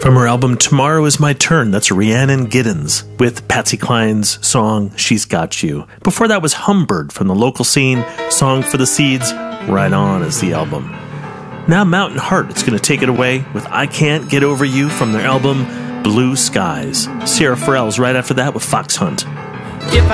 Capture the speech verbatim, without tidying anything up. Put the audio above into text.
From her album Tomorrow Is My Turn, that's Rhiannon Giddens with Patsy Cline's song She's Got You. Before that was Humbird from the local scene, Song for the Seeds, Right On is the album. Now Mountain Heart is going to take it away with I Can't Get Over You from their album Blue Skies. Sierra Farrell's right after that with Fox Hunt. If